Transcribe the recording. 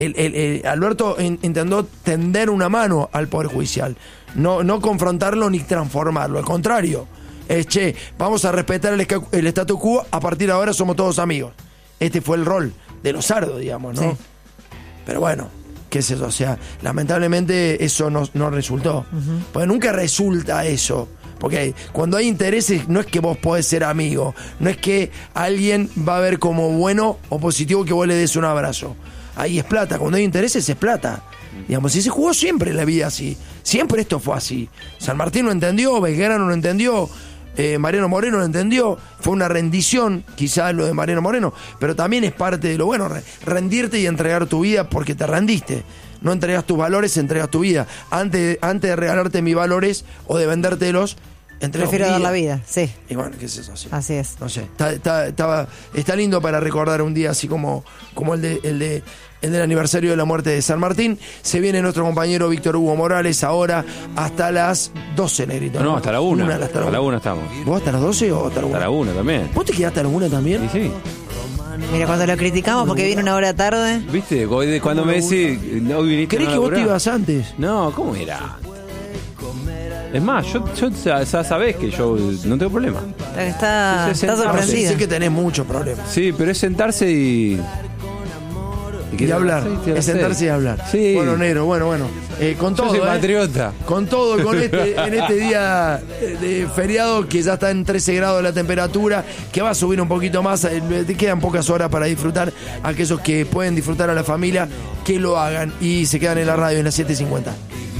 Alberto intentó tender una mano al Poder Judicial, no confrontarlo ni transformarlo, al contrario, vamos a respetar el statu quo, a partir de ahora somos todos amigos. Este fue el rol de Lozardo, digamos, ¿no? Sí. Pero bueno, qué es eso, o sea, lamentablemente eso no resultó, porque nunca resulta eso. Porque cuando hay intereses, no es que vos podés ser amigo, no es que alguien va a ver como bueno o positivo que vos le des un abrazo. Ahí es plata, cuando hay intereses es plata. Digamos, y se jugó siempre en la vida así. Siempre esto fue así. San Martín lo entendió, Belgrano lo entendió, Mariano Moreno lo entendió. Fue una rendición, quizás lo de Mariano Moreno, pero también es parte de lo bueno, rendirte y entregar tu vida porque te rendiste. No entregas tus valores, entregas tu vida. Antes de regalarte mis valores o de vendértelos, prefiero dar la vida, sí. Y bueno, ¿qué es eso? Sí. Así es. No sé, está lindo para recordar un día así como el del aniversario de la muerte de San Martín. Se viene nuestro compañero Víctor Hugo Morales ahora hasta las 12, Negrito. No, hasta la 1. Hasta la 1 estamos. ¿Vos hasta las 12 o hasta la 1? Hasta la 1 también. ¿Vos te quedaste a la 1 también? Sí. Mira, cuando lo criticamos porque viene una hora tarde. ¿Viste? Cuando me decís, no viniste. ¿Crees que vos te ibas antes? No, ¿cómo era? Es más, yo ya sabés que yo no tengo problema. Está sorprendido. Sé que tenés muchos problemas. Sí, pero es sentarse y hablar. Es sentarse y hablar. Sí. Bueno, negro, bueno. Con todo. Yo soy patriota. Con todo, en este día de feriado que ya está en 13 grados la temperatura, que va a subir un poquito más. Te quedan pocas horas para disfrutar. Aquellos que pueden disfrutar a la familia, que lo hagan. Y se quedan en la radio en las 7:50.